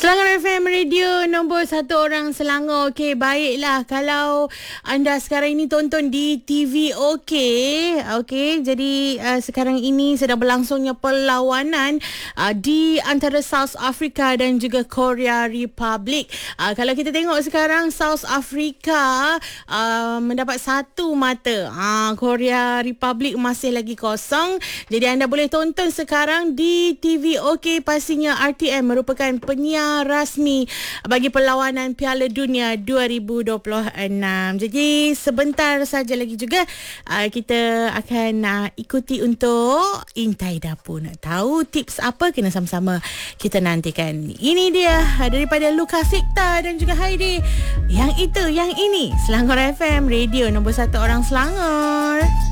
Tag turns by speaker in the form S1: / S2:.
S1: Selangor FM Radio nombor 1 orang Selangor. Okey, baiklah kalau anda sekarang ini tonton di TV okey, jadi sekarang ini sedang berlangsungnya perlawanan di antara South Africa dan juga Korea Republic. Kalau kita tengok sekarang South Africa mendapat satu mata. Korea Republic masih lagi kosong. Jadi anda boleh tonton sekarang di TV okey. Pastinya RTM merupakan penyiar rasmi bagi perlawanan Piala Dunia 2026. Jadi sebentar saja lagi juga kita akan ikuti untuk Intai Dapur. Nak tahu tips apa, kena sama-sama kita nantikan. Ini dia daripada Luka Sikta dan juga Heidi. Yang itu, yang ini Selangor FM Radio nombor 1 orang Selangor.